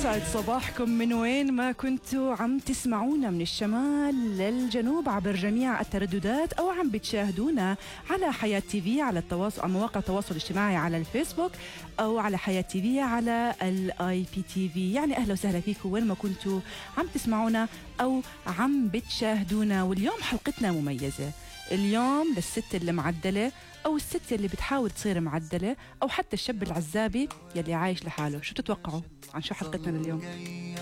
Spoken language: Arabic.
يسعد صباحكم من وين ما كنتوا عم تسمعونا، من الشمال للجنوب، عبر جميع الترددات، أو عم بتشاهدونا على حياة تي في على التواصل، على مواقع التواصل الاجتماعي، على الفيسبوك، أو على حياة تي في على الاي بي تي في. يعني أهلا وسهلا فيكم وين ما كنتوا عم تسمعونا أو عم بتشاهدونا. واليوم حلقتنا مميزة. اليوم للست اللي معدلة، أو الست اللي بتحاول تصير معدلة، أو حتى الشاب العزابي يلي عايش لحاله. شو تتوقعوا عن شو حلقتنا اليوم؟